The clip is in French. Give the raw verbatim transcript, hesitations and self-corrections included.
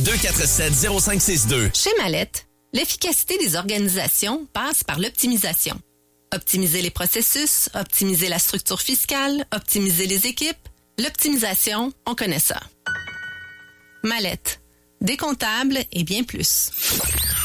deux quatre sept zéro cinq six deux. Chez Mallette, l'efficacité des organisations passe par l'optimisation. Optimiser les processus, optimiser la structure fiscale, optimiser les équipes. L'optimisation, on connaît ça. Mallette, des comptables et bien plus.